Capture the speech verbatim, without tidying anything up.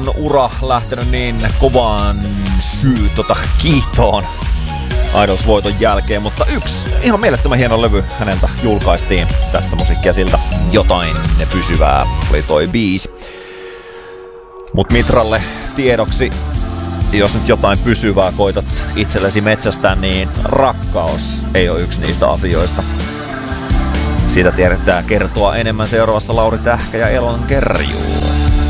on ura lähtenyt niin kovaan syy tota kiihtoon Idols-voiton jälkeen, mutta yksi ihan mielettömän hieno levy häneltä julkaistiin tässä musiikkia siltä. Jotain ne pysyvää oli toi biisi. Mut Mitralle tiedoksi, jos nyt jotain pysyvää koitat itsellesi metsästä, niin rakkaus ei ole yksi niistä asioista. Siitä tiedetään kertoa enemmän seuraavassa Lauri Tähkä ja Elon Kerjuu.